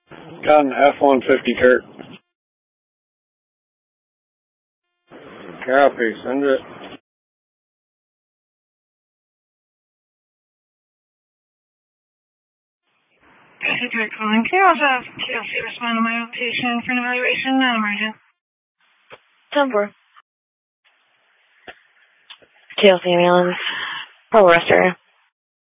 Got an F-150 Kurt. Copy, send it. Kurt calling. Can you also have TLC respond to my application for an evaluation, non-emergent? 10-4. TLC ambulance. Paul Wester.